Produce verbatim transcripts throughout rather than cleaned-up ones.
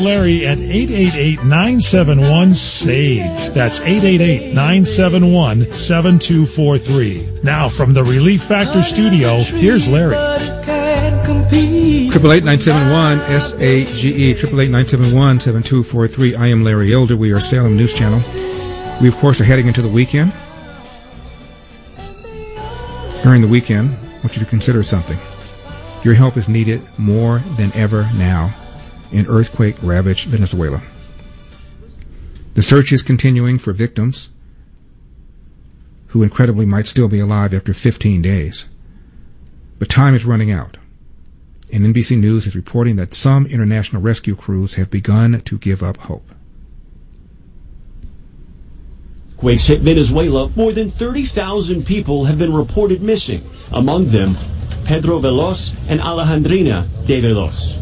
Larry at eight eight eight, nine seven one, S A G E. That's eight eight eight, nine seven one, seven two four three. Now from the Relief Factor studio, here's Larry. Triple eight nine seven one S A G E. Triple eight nine seven one seven two four three. I am Larry Elder. We are Salem News Channel. We of course are heading into the weekend. During the weekend, I want you to consider something. Your help is needed more than ever now in earthquake-ravaged Venezuela. The search is continuing for victims who incredibly might still be alive after fifteen days. But time is running out, and N B C News is reporting that some international rescue crews have begun to give up hope. Quakes hit Venezuela. More than thirty thousand people have been reported missing, among them Pedro Veloz and Alejandrina de Veloz.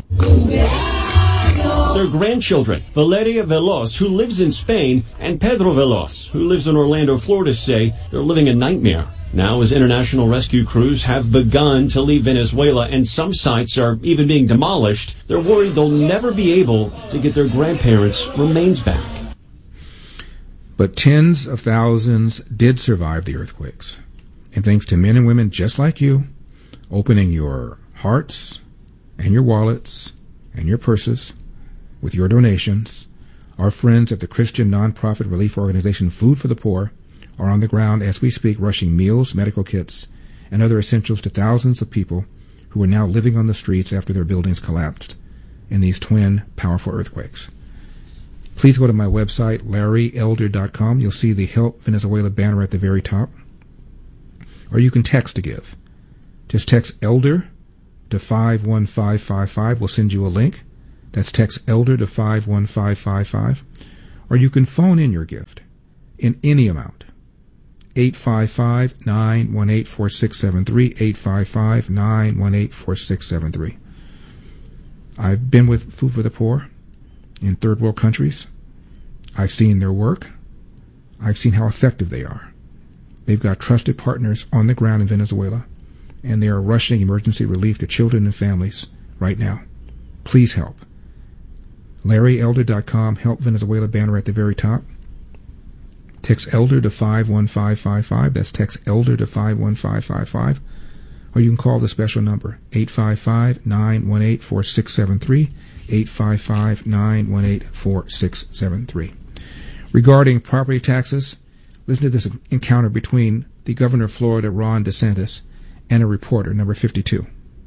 Their grandchildren, Valeria Veloz, who lives in Spain, and Pedro Veloz, who lives in Orlando, Florida, say they're living a nightmare. Now, as international rescue crews have begun to leave Venezuela and some sites are even being demolished, they're worried they'll never be able to get their grandparents' remains back. But tens of thousands did survive the earthquakes. And thanks to men and women just like you, opening your hearts and your wallets and your purses with your donations, our friends at the Christian nonprofit relief organization Food for the Poor are on the ground as we speak, rushing meals, medical kits, and other essentials to thousands of people who are now living on the streets after their buildings collapsed in these twin powerful earthquakes. Please go to my website, larry elder dot com. You'll see the Help Venezuela banner at the very top. Or you can text to give. Just text ELDER to five one five five five. We'll send you a link. That's text ELDER to five one five five five. Or you can phone in your gift in any amount. eight five five, nine one eight, four six seven three, eight five five, nine one eight, four six seven three. I've been with Food for the Poor in third world countries. I've seen their work. I've seen how effective they are. They've got trusted partners on the ground in Venezuela, and they are rushing emergency relief to children and families right now. Please help. larry elder dot com, Help Venezuela banner at the very top. Text ELDER to five one five five five. That's text ELDER to five one five five five. Or you can call the special number, eight five five, nine one eight, four six seven three, eight five five, nine one eight, four six seven three. Regarding property taxes, listen to this encounter between the governor of Florida, Ron DeSantis, and a reporter, number fifty-two.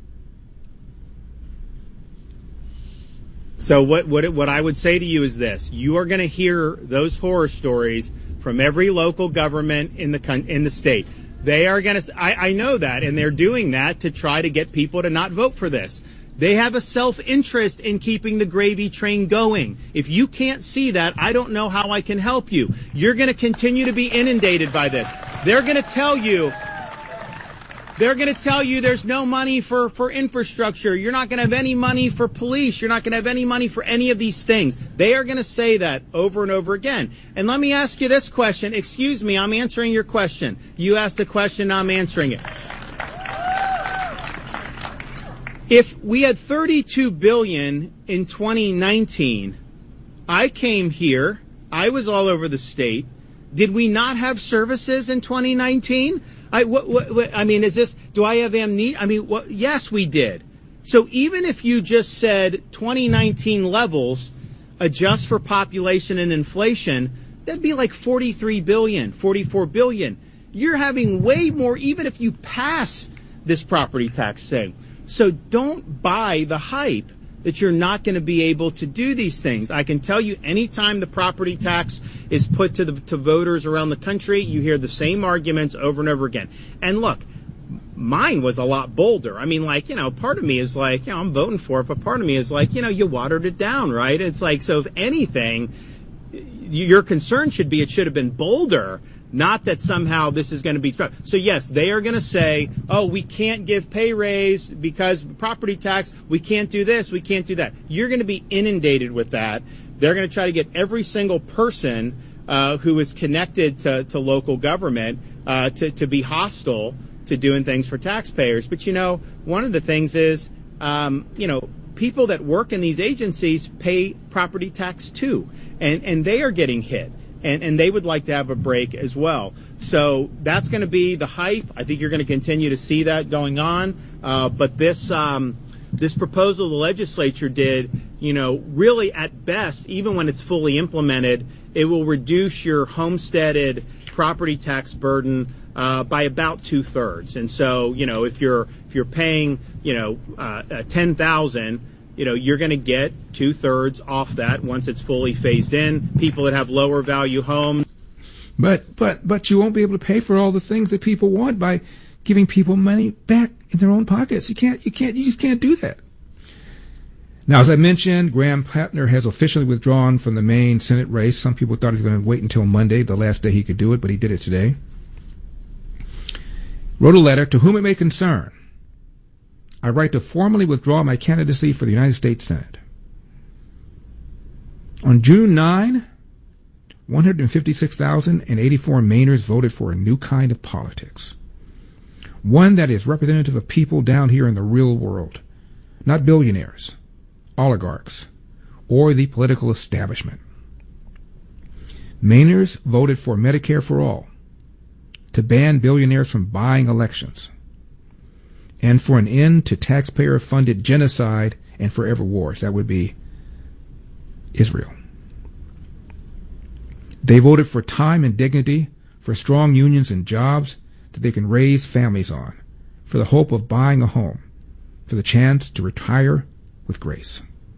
So what, what, what I would say to you is this. You are going to hear those horror stories from every local government in the in the state. They are going to, I, I know that, and they're doing that to try to get people to not vote for this. They have a self-interest in keeping the gravy train going. If you can't see that, I don't know how I can help you. You're going to continue to be inundated by this. They're going to tell you, they're going to tell you there's no money for, for infrastructure. You're not going to have any money for police. You're not going to have any money for any of these things. They are going to say that over and over again. And let me ask you this question. Excuse me, I'm answering your question. You asked the question, I'm answering it. If we had thirty-two billion dollars in twenty nineteen, I came here, I was all over the state. Did we not have services in twenty nineteen? I, what, what, what, I mean, is this, do I have amnesia? I mean, what, yes, we did. So even if you just said twenty nineteen levels, adjust for population and inflation, that'd be like forty-three billion dollars, forty-four billion dollars. You're having way more, even if you pass this property tax thing. So don't buy the hype that you're not going to be able to do these things. I can tell you, anytime the property tax is put to the to voters around the country, you hear the same arguments over and over again. And look, mine was a lot bolder. I mean, like, you know, part of me is like, you know, I'm voting for it, but part of me is like, you know, you watered it down, right? It's like, so if anything, your concern should be it should have been bolder. Not that somehow this is going to be... So, yes, they are going to say, oh, we can't give pay raise because property tax, we can't do this, we can't do that. You're going to be inundated with that. They're going to try to get every single person uh, who is connected to, to local government uh, to, to be hostile to doing things for taxpayers. But, you know, one of the things is, um, you know, people that work in these agencies pay property tax too, and, and they are getting hit. And, and they would like to have a break as well. So that's going to be the hype. I think you're going to continue to see that going on. Uh, but this um, this proposal the legislature did, you know, really at best, even when it's fully implemented, it will reduce your homesteaded property tax burden uh, by about two thirds. And so, you know, if you're if you're paying, you know, uh, uh, ten thousand. You know, you're going to get two thirds off that once it's fully phased in. People that have lower value homes. But but but you won't be able to pay for all the things that people want by giving people money back in their own pockets. You can't you can't you just can't do that. Now, as I mentioned, Graham Plattner has officially withdrawn from the Maine Senate race. Some people thought he was going to wait until Monday, the last day he could do it, but he did it today. Wrote a letter, to whom it may concern, I write to formally withdraw my candidacy for the United States Senate. On June ninth, one hundred fifty-six thousand eighty-four Mainers voted for a new kind of politics. One that is representative of people down here in the real world, not billionaires, oligarchs, or the political establishment. Mainers voted for Medicare for All, to ban billionaires from buying elections, and for an end to taxpayer-funded genocide and forever wars. That would be Israel. They voted for time and dignity, for strong unions and jobs that they can raise families on, for the hope of buying a home, for the chance to retire with grace.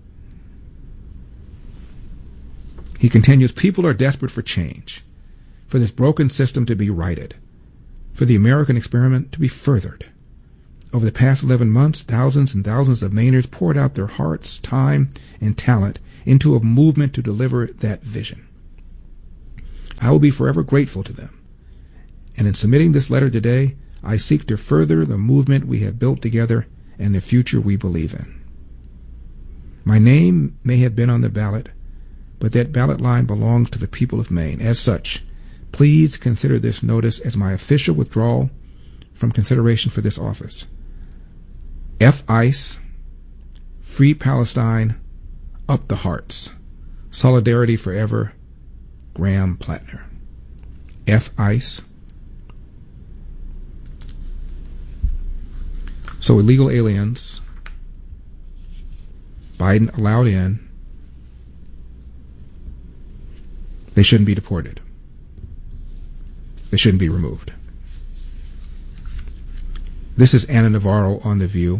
He continues, people are desperate for change, for this broken system to be righted, for the American experiment to be furthered. Over the past eleven months, thousands and thousands of Mainers poured out their hearts, time, and talent into a movement to deliver that vision. I will be forever grateful to them. And in submitting this letter today, I seek to further the movement we have built together and the future we believe in. My name may have been on the ballot, but that ballot line belongs to the people of Maine. As such, please consider this notice as my official withdrawal from consideration for this office. F ICE, Free Palestine, Up the Hearts. Solidarity forever, Graham Plattner. F ICE. So illegal aliens, Biden allowed in, they shouldn't be deported. They shouldn't be removed. This is Ana Navarro on The View.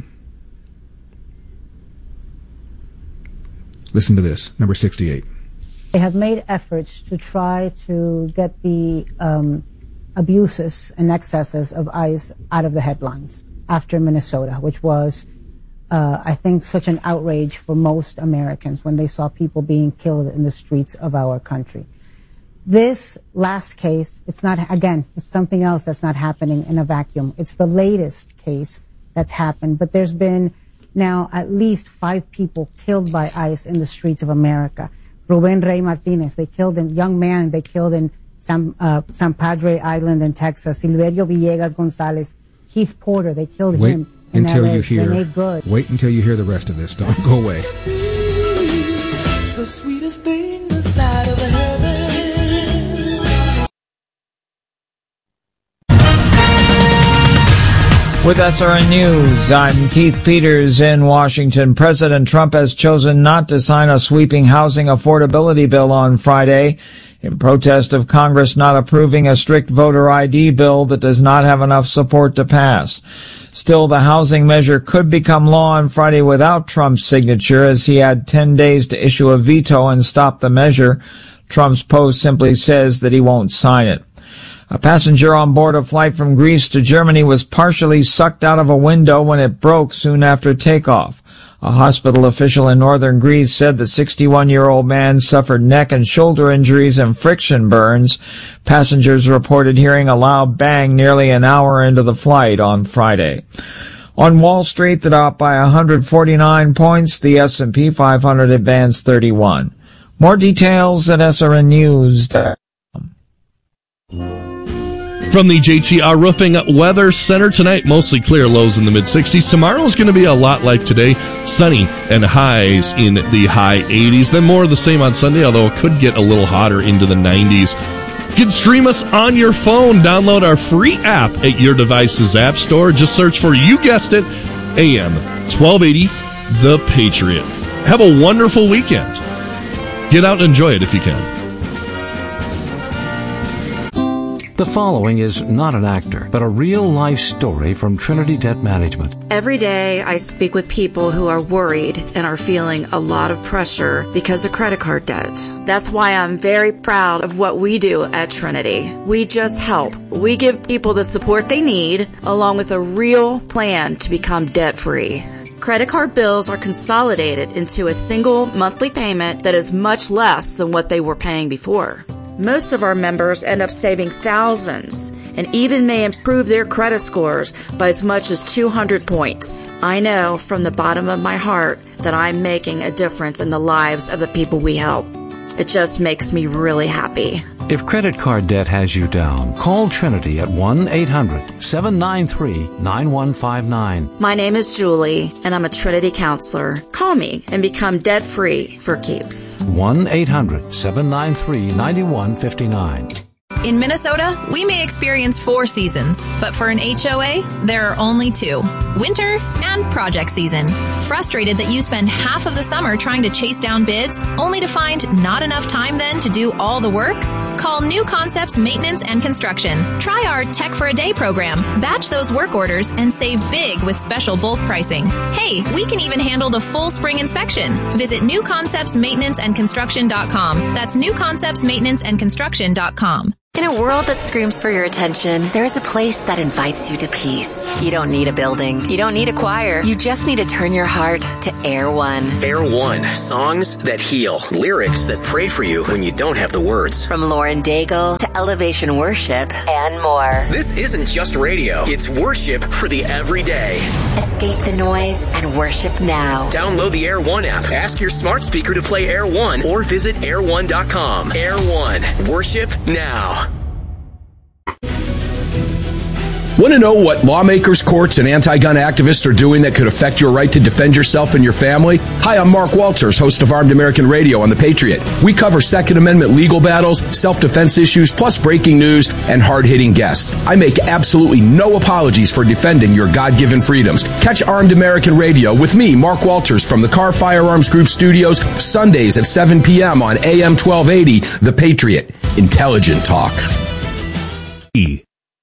Listen to this, number sixty-eight. They have made efforts to try to get the um, abuses and excesses of ICE out of the headlines after Minnesota, which was, uh, I think, such an outrage for most Americans when they saw people being killed in the streets of our country. This last case, it's not, again, it's something else that's not happening in a vacuum. It's the latest case that's happened, but there's been now at least five people killed by ICE in the streets of America. Ruben Rey Martinez, they killed a young man, they killed in San, uh, San Padre Island in Texas. Silverio Villegas Gonzalez, Keith Porter, they killed wait him in until L A. you hear, wait until you hear the rest of this. Don't go away. The sweetest thing the side of heaven. With S R N News, I'm Keith Peters in Washington. President Trump has chosen not to sign a sweeping housing affordability bill on Friday in protest of Congress not approving a strict voter I D bill that does not have enough support to pass. Still, the housing measure could become law on Friday without Trump's signature, as he had ten days to issue a veto and stop the measure. Trump's post simply says that he won't sign it. A passenger on board a flight from Greece to Germany was partially sucked out of a window when it broke soon after takeoff. A hospital official in northern Greece said the sixty-one-year-old man suffered neck and shoulder injuries and friction burns. Passengers reported hearing a loud bang nearly an hour into the flight on Friday. On Wall Street, the Dow up by one hundred forty-nine points. The S and P five hundred advanced thirty-one. More details at S R N News dot com. From the J T R Roofing Weather Center tonight, mostly clear, lows in the mid-sixties. Tomorrow is going to be a lot like today, sunny and highs in the high eighties. Then more of the same on Sunday, although it could get a little hotter into the nineties. You can stream us on your phone. Download our free app at your device's app store. Just search for, you guessed it, A M twelve eighty, The Patriot. Have a wonderful weekend. Get out and enjoy it if you can. The following is not an actor, but a real-life story from Trinity Debt Management. Every day I speak with people who are worried and are feeling a lot of pressure because of credit card debt. That's why I'm very proud of what we do at Trinity. We just help. We give people the support they need, along with a real plan to become debt-free. Credit card bills are consolidated into a single monthly payment that is much less than what they were paying before. Most of our members end up saving thousands and even may improve their credit scores by as much as two hundred points. I know from the bottom of my heart that I'm making a difference in the lives of the people we help. It just makes me really happy. If credit card debt has you down, call Trinity at one eight hundred seven nine three nine one five nine. My name is Julie, and I'm a Trinity counselor. Call me and become debt-free for keeps. one eight hundred seven nine three nine one five nine. In Minnesota, we may experience four seasons, but for an H O A, there are only two: winter and project season. Frustrated that you spend half of the summer trying to chase down bids, only to find not enough time then to do all the work? Call New Concepts Maintenance and Construction. Try our Tech for a Day program. Batch those work orders and save big with special bulk pricing. Hey, we can even handle the full spring inspection. Visit new concepts maintenance and construction dot com. That's new concepts maintenance and construction dot com. In a world that screams for your attention, there is a place that invites you to peace. You don't need a building. You don't need a choir. You just need to turn your heart to Air One. Air One. Songs that heal. Lyrics that pray for you when you don't have the words. From Lauren Daigle to Elevation Worship and more. This isn't just radio. It's worship for the everyday. Escape the noise and worship now. Download the Air One app. Ask your smart speaker to play Air One or visit air one dot com. Air One. Worship now. Want to know what lawmakers, courts, and anti-gun activists are doing that could affect your right to defend yourself and your family? Hi, I'm Mark Walters, host of Armed American Radio on The Patriot. We cover Second Amendment legal battles, self-defense issues, plus breaking news and hard-hitting guests. I make absolutely no apologies for defending your God-given freedoms. Catch Armed American Radio with me, Mark Walters, from the Car Firearms Group studios, Sundays at seven p.m. on A M twelve eighty, The Patriot. Intelligent talk. E.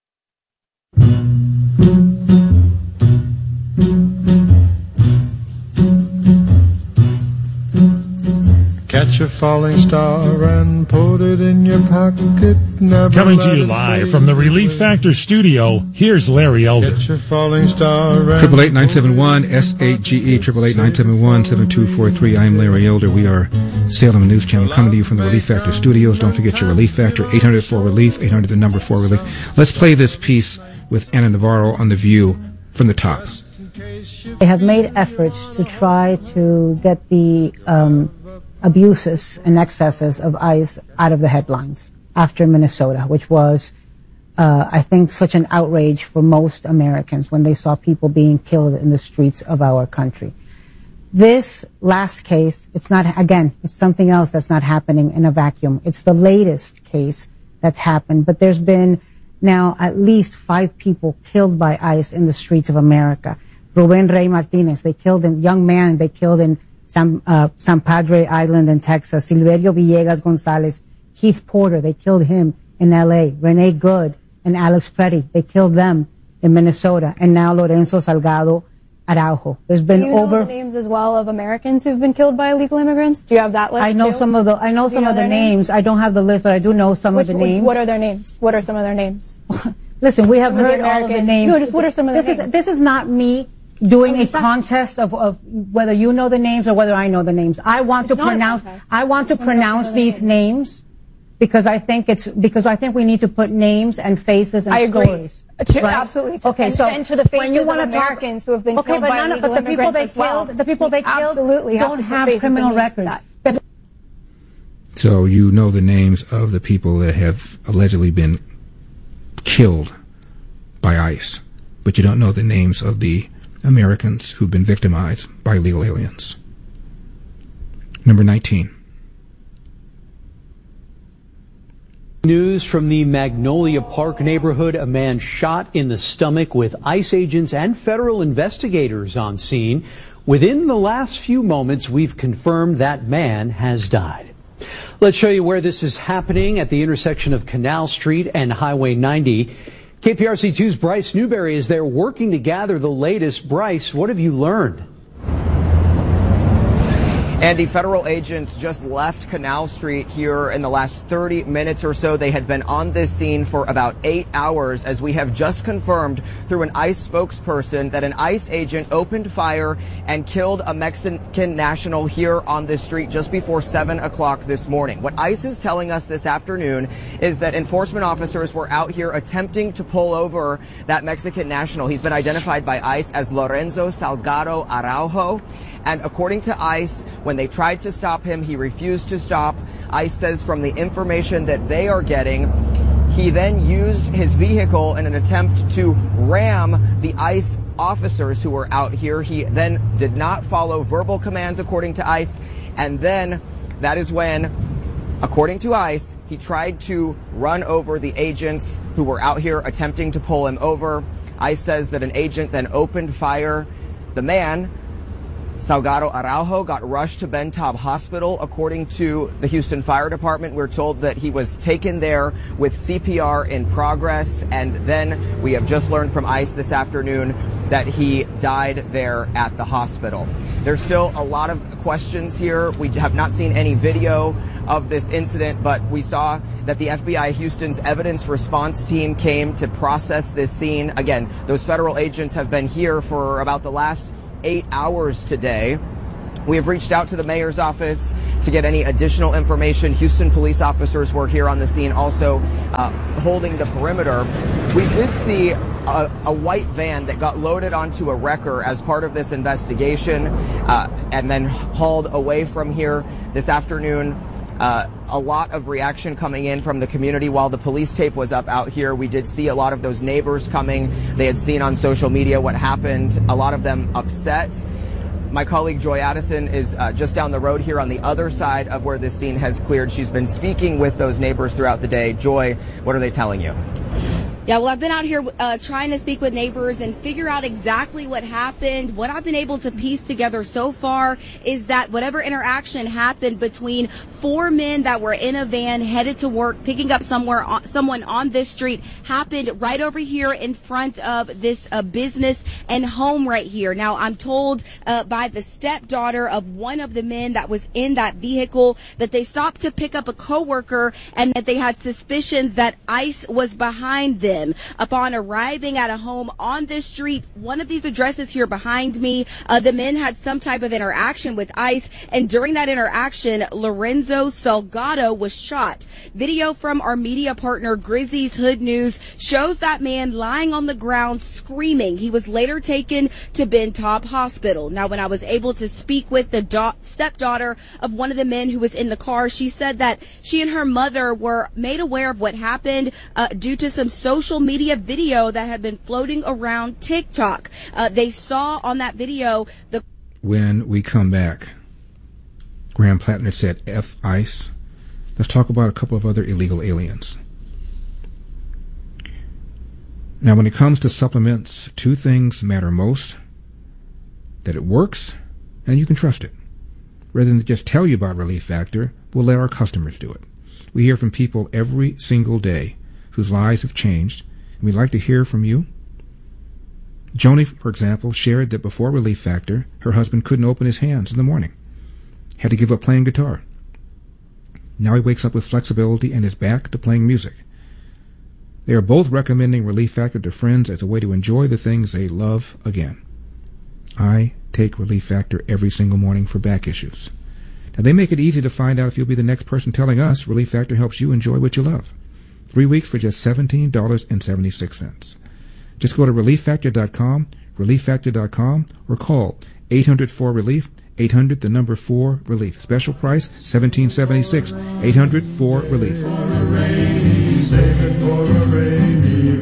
Catch a falling star and put it in your pocket. Never Coming to you live from the Relief Factor studio, here's Larry Elder. Catch a falling star. Triple eight nine seven one S eight G E triple eight nine seven one seven two four three. I'm Larry Elder. We are Salem News Channel coming to you from the Relief Factor studios. Don't forget your Relief Factor eight hundred four relief eight hundred the number four relief. Let's play this piece with Anna Navarro on The View from the top. They have made efforts to try to get the um, abuses and excesses of ICE out of the headlines after Minnesota, which was, uh, I think, such an outrage for most Americans when they saw people being killed in the streets of our country. This last case, it's not, again, it's something else that's not happening in a vacuum. It's the latest case that's happened, but there's been now at least five people killed by ICE in the streets of America. Ruben Rey Martinez, they killed a young man, they killed in San, uh, San Padre Island in Texas. Silverio Villegas Gonzalez, Keith Porter, they killed him in L A. Renee Good and Alex Petty, they killed them in Minnesota. And now Lorenzo Salgado Araujo. There's been Do you over know the names as well of Americans who've been killed by illegal immigrants? Do you have that list? I know too? some of the I know Do some you know of the their names. names. I don't have the list, but I do know some Which, of the names. What are their names? What are some of their names? Listen, we have Some of the heard all of the American- names. No, just what are some of the this names? Is, this is not me doing I'm a just asking. contest of, of whether you know the names or whether I know the names. I want It's to not a pronounce contest. I want to I just wanna know pronounce the these names because I think it's because I think we need to put names and faces and I agree. stories. To- right? absolutely. To- Okay, and- so and to the when you faces wanna of Americans who have been okay, killed but by none of, but illegal the people they immigrants as well. killed, the people they We killed absolutely have don't to put have faces criminal and names to records. that. So you know the names of the people that have allegedly been killed by ICE, but you don't know the names of the Americans who've been victimized by illegal aliens. Number nineteen. News from the Magnolia Park neighborhood. A man shot in the stomach with ICE agents and federal investigators on scene. Within the last few moments, we've confirmed that man has died. Let's show you where this is happening at the intersection of Canal Street and Highway ninety. K P R C two's Bryce Newberry is there working to gather the latest. Bryce, what have you learned? Andy, federal agents just left Canal Street here in the last thirty minutes or so. They had been on this scene for about eight hours, as we have just confirmed through an ICE spokesperson that an ICE agent opened fire and killed a Mexican national here on this street just before seven o'clock this morning. What ICE is telling us this afternoon is that enforcement officers were out here attempting to pull over that Mexican national. He's been identified by ICE as Lorenzo Salgado Araujo. And according to ICE, when they tried to stop him, he refused to stop. ICE says from the information that they are getting, he then used his vehicle in an attempt to ram the ICE officers who were out here. He then did not follow verbal commands, according to ICE. And then that is when, according to ICE, he tried to run over the agents who were out here attempting to pull him over. ICE says that an agent then opened fire. The man, Salgado Araujo, got rushed to Ben Taub Hospital. According to the Houston Fire Department, we're told that he was taken there with C P R in progress, and then we have just learned from ICE this afternoon that he died there at the hospital. There's still a lot of questions here. We have not seen any video of this incident, but we saw that the F B I Houston's evidence response team came to process this scene. Again, those federal agents have been here for about the last eight hours today. We have reached out to the mayor's office to get any additional information. Houston police officers were here on the scene also uh, holding the perimeter. We did see a, a white van that got loaded onto a wrecker as part of this investigation uh, and then hauled away from here this afternoon. Uh, a lot of reaction coming in from the community while the police tape was up out here. We did see a lot of those neighbors coming. They had seen on social media what happened, a lot of them upset. My colleague Joy Addison is uh, just down the road here on the other side of where this scene has cleared. She's been speaking with those neighbors throughout the day. Joy, what are they telling you? Yeah, well, I've been out here uh, trying to speak with neighbors and figure out exactly what happened. What I've been able to piece together so far is that whatever interaction happened between four men that were in a van headed to work, picking up somewhere on, someone on this street, happened right over here in front of this uh, business and home right here. Now, I'm told uh, by the stepdaughter of one of the men that was in that vehicle that they stopped to pick up a coworker and that they had suspicions that ICE was behind them. Upon arriving at a home on this street, one of these addresses here behind me, uh, the men had some type of interaction with ICE, and during that interaction, Lorenzo Salgado was shot. Video from our media partner Grizzly's Hood News shows that man lying on the ground screaming. He was later taken to Ben Taub Hospital. Now, when I was able to speak with the da- stepdaughter of one of the men who was in the car, she said that she and her mother were made aware of what happened uh, due to some social social media video that had been floating around TikTok. Uh, they saw on that video the... When we come back, Graham Plattner said F ICE. Let's talk about a couple of other illegal aliens. Now, when it comes to supplements, two things matter most: that it works and you can trust it. Rather than just tell you about Relief Factor, we'll let our customers do it. We hear from people every single day whose lives have changed, and we'd like to hear from you. Joni, for example, shared that before Relief Factor, her husband couldn't open his hands in the morning, had to give up playing guitar. Now he wakes up with flexibility and is back to playing music. They are both recommending Relief Factor to friends as a way to enjoy the things they love again. I take Relief Factor every single morning for back issues. Now, they make it easy to find out if you'll be the next person telling us Relief Factor helps you enjoy what you love. Three weeks for just seventeen dollars and seventy-six cents. Just go to relief factor dot com, relief factor dot com, or call eight hundred four relief, eight hundred the number four relief. Special price seventeen seventy-six, eight hundred four relief. Save it for a rainy,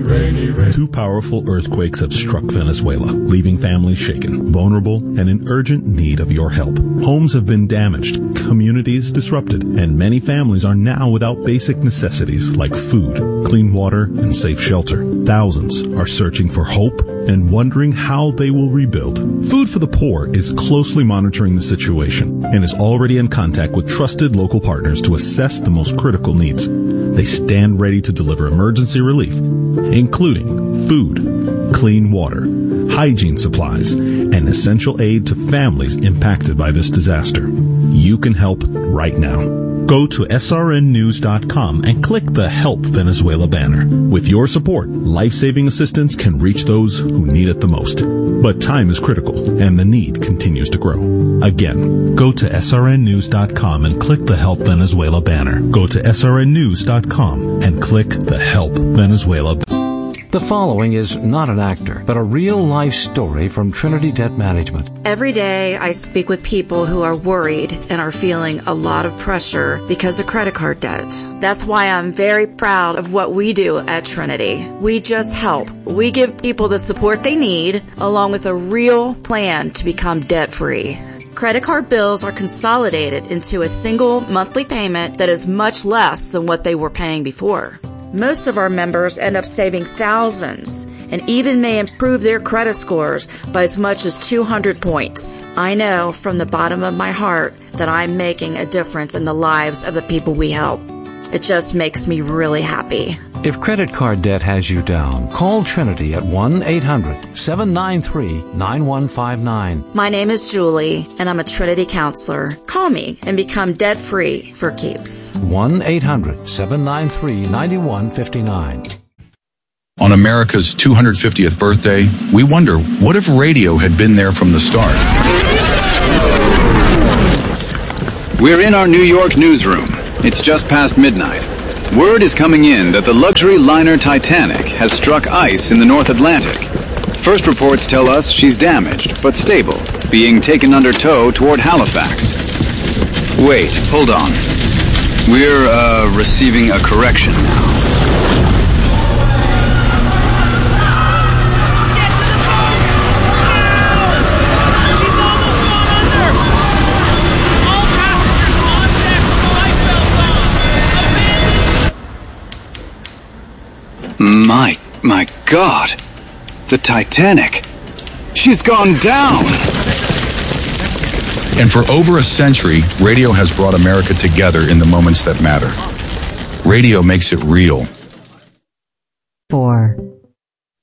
rainy, rainy. Two powerful earthquakes have struck Venezuela, leaving families shaken, vulnerable, and in urgent need of your help. Homes have been damaged, communities disrupted, and many families are now without basic necessities like food, clean water, and safe shelter. Thousands are searching for hope and wondering how they will rebuild. Food for the Poor is closely monitoring the situation and is already in contact with trusted local partners to assess the most critical needs. They stand ready to deliver emergency relief, including food, clean water, hygiene supplies, and essential aid to families impacted by this disaster. You can help right now. Go to S R N news dot com and click the Help Venezuela banner. With your support, life-saving assistance can reach those who need it the most. But time is critical, and the need continues to grow. Again, go to S R N news dot com and click the Help Venezuela banner. Go to S R N news dot com and click the Help Venezuela banner. The following is not an actor, but a real-life story from Trinity Debt Management. Every day I speak with people who are worried and are feeling a lot of pressure because of credit card debt. That's why I'm very proud of what we do at Trinity. We just help. We give people the support they need, along with a real plan to become debt-free. Credit card bills are consolidated into a single monthly payment that is much less than what they were paying before. Most of our members end up saving thousands and even may improve their credit scores by as much as two hundred points. I know from the bottom of my heart that I'm making a difference in the lives of the people we help. It just makes me really happy. If credit card debt has you down, call Trinity at one eight hundred seven nine three nine one five nine. My name is Julie, and I'm a Trinity counselor. Call me and become debt-free for keeps. one eight hundred seven nine three nine one five nine. On America's two hundred fiftieth birthday, we wonder, what if radio had been there from the start? We're in our New York newsroom. It's just past midnight. Word is coming in that the luxury liner Titanic has struck ice in the North Atlantic. First reports tell us she's damaged, but stable, being taken under tow toward Halifax. Wait, hold on. We're, uh, receiving a correction now. My, my God, the Titanic, she's gone down. And for over a century, radio has brought America together in the moments that matter. Radio makes it real. Four.